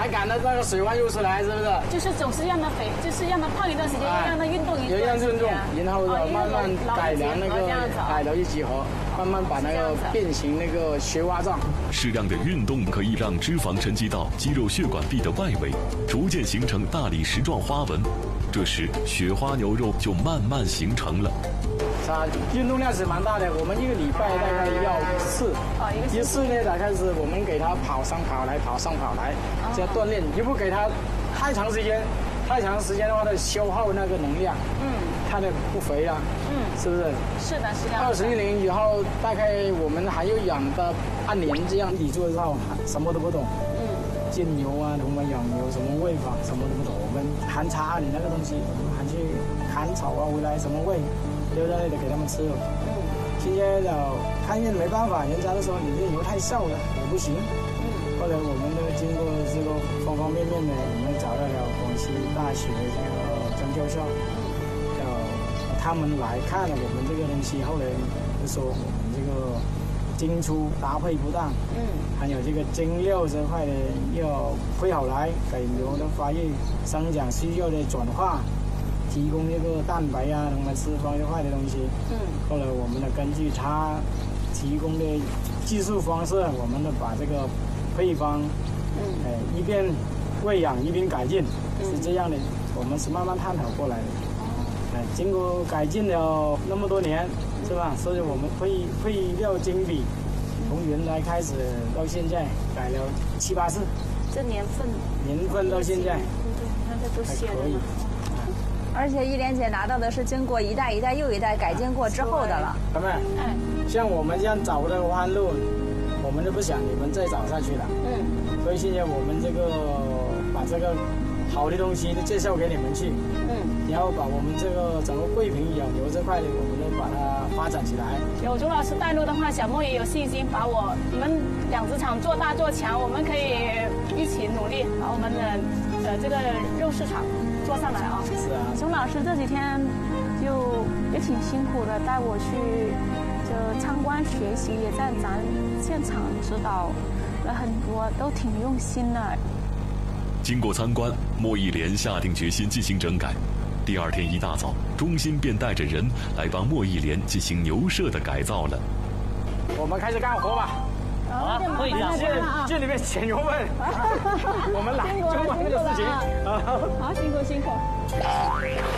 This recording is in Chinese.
才赶的那个水分又出来，是不是？ 就是总是让它肥，就是让它胖一段时间，让它运动一段时间， 然后慢慢改良那个劳逸结合，慢慢把那个变形那个雪蛙状。 适量的运动可以让脂肪沉积到肌肉血管壁的外围，逐渐形成大理石状花纹。这时，雪花牛肉就慢慢形成了。 它运动量是蛮大的，我们一个礼拜大概要一次呢，大概是我们给它跑上跑来，跑上跑来，这样锻炼。你不给它太长时间的话，它消耗那个能量，它的不肥了，是不是？ 是的，是的。 20年以后，大概我们还有养的按年这样，你做之后什么都不懂，进牛啊，我们养牛什么喂法什么都不懂，我们含茶你那个东西，还去砍草啊，回来什么喂。留在那里给他们吃了。现在的看见没办法，人家都说你这牛太瘦了，也不行。后来我们都经过这个方方面面的，我们找到了广西大学这个张教授，他们来看了我们这个东西，后来就说我们这个精出搭配不当，还有这个精料这块的要配好来，给牛的发育、生长需要的转化。提供这个蛋白啊，能们脂肪这块的东西。后来我们呢，根据他提供的技术方式，我们呢把这个配方，一边喂养一边改进，是这样的。我们是慢慢探讨过来的。经过改进了那么多年，是吧？所以我们配料精比，从原来开始到现在改了7、8次。 这年份到现在， 对，你看这都写了。 而且一莲姐拿到的是经过一代一代又一代改进过之后的了。 咱们，像我们这样走的弯路，我们都不想你们再走下去了。所以现在我们这个把这个好的东西都介绍给你们去。然后把我们这个整个桂平养牛这块的，我们都把它发展起来。 有钟老师带路的话，小莫也有信心把我们养殖场做大做强。我们可以一起努力，把我们的这个肉市场做上来啊！ 是啊， 熊老师这几天就也挺辛苦的，带我去就参观学习，也在咱现场指导了很多，都挺用心的。 经过参观，莫一莲下定决心进行整改。第2天一大早，中心便带着人来帮莫一莲进行牛舍的改造了。 我们开始干活吧。 好， 可以这里面减油分，我们来就完这个事情。 好，辛苦。